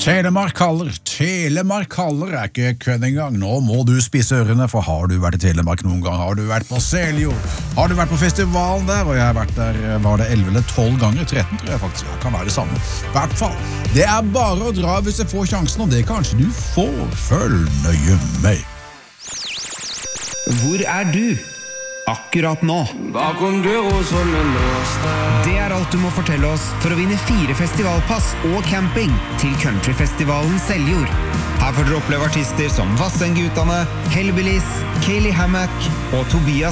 Telemark kaller ikke kødd engang. Nå må du spisse ørene, for har du vært i Telemark noen gang? Har du vært på Seljord? Har du vært på festivalen der? Og jeg har vært der, var det 11 eller 12 ganger? 13 tror jeg faktisk, det kan være det samme. I hvert fall, det er bare å dra hvis jeg får sjansen, og det kanskje du får. Følg nøye med. Hvor er du? Akkurat nå. Det er alt du må fortelle oss for å vinne 4 festivalpass og camping til countryfestivalen Seljord. Her får dere oppleve artister som Vassendgutane, Hellbillies, Kaylee Hammack og Tobias